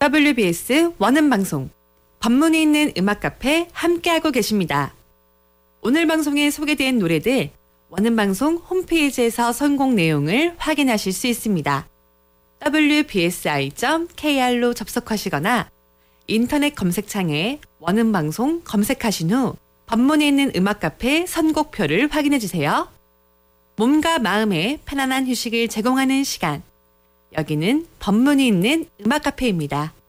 WBS 원음방송, 법문이 있는 음악카페 함께하고 계십니다. 오늘 방송에 소개된 노래들 원음방송 홈페이지에서 선곡 내용을 확인하실 수 있습니다. wbsi.kr로 접속하시거나 인터넷 검색창에 원음방송 검색하신 후 법문이 있는 음악카페 선곡표를 확인해주세요. 몸과 마음에 편안한 휴식을 제공하는 시간. 여기는 법문이 있는 음악카페입니다.